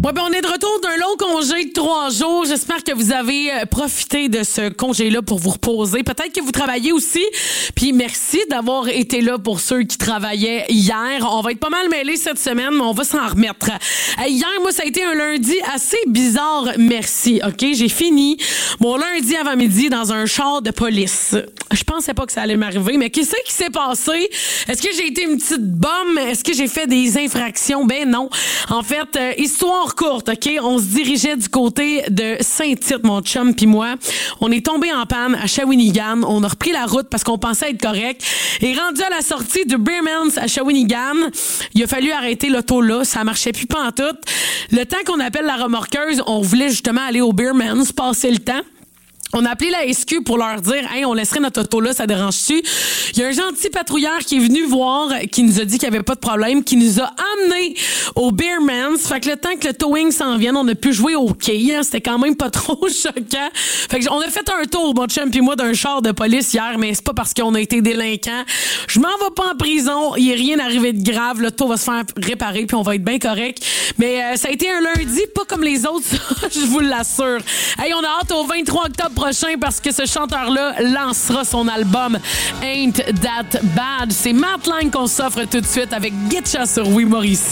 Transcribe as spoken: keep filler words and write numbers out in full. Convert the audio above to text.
Ouais, ben on est de retour d'un long congé de trois jours. J'espère que vous avez profité de ce congé-là pour vous reposer. Peut-être que vous travaillez aussi. Puis merci d'avoir été là pour ceux qui travaillaient hier. On va être pas mal mêlés cette semaine, mais on va s'en remettre. Hier, moi, ça a été un lundi assez bizarre, merci. OK? J'ai fini mon lundi avant-midi dans un char de police. Je pensais pas que ça allait m'arriver, mais qu'est-ce qui s'est passé? Est-ce que j'ai été une petite bombe? Est-ce que j'ai fait des infractions? Ben non. En fait, euh, histoire courte, OK? On se dirigeait du côté de Saint-Tite, mon chum puis moi. On est tombé en panne à Shawinigan. On a repris la route parce qu'on pensait être correct. Et rendu à la sortie de Beermans à Shawinigan, il a fallu arrêter l'auto là. Ça marchait plus pantoute. Le temps qu'on appelle la remorqueuse, on voulait justement aller au Beermans, passer le temps. On a appelé la S Q pour leur dire « Hey, on laisserait notre auto là, ça dérange-tu? » Il y a un gentil patrouilleur qui est venu voir, qui nous a dit qu'il n'y avait pas de problème, qui nous a amenés au Beermans. Fait que le temps que le towing s'en vienne, on a pu jouer au quai. Hein, c'était quand même pas trop choquant. Fait que on a fait un tour, mon chum puis moi, d'un char de police hier, mais c'est pas parce qu'on a été délinquants. Je m'en vais pas en prison. Il n'y a rien arrivé de grave. L'auto va se faire réparer puis on va être bien correct. Mais euh, ça a été un lundi, pas comme les autres, ça, je vous l'assure. Hey, on a hâte au vingt-trois octobre prochain parce que ce chanteur-là lancera son album Ain't That Bad. C'est Matt Lang qu'on s'offre tout de suite avec Getcha sur Oui Mauricie.